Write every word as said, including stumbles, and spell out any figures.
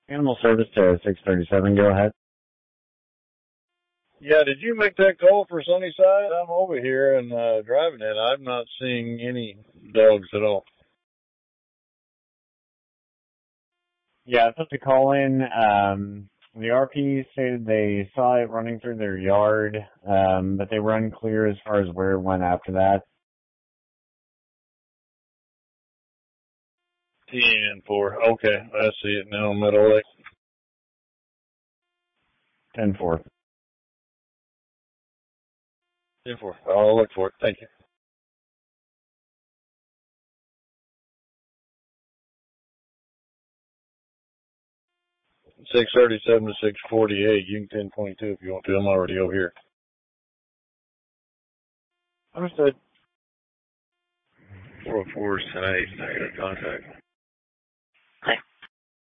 Animal service to six thirty-seven, go ahead. Yeah, did you make that call for Sunnyside? I'm over here and uh, driving it. I'm not seeing any dogs at all. Yeah, I put the call in. Um, the R P stated they saw it running through their yard, um, but they were unclear as far as where it went after that. ten four. Okay, I see it now, Meadow Lake. ten four. ten four. I'll look for it. Thank you. six thirty-seven to six forty-eight. You can ten twenty-two if you want to. I'm already over here. Understood. four oh four, ten eight. Negative contact.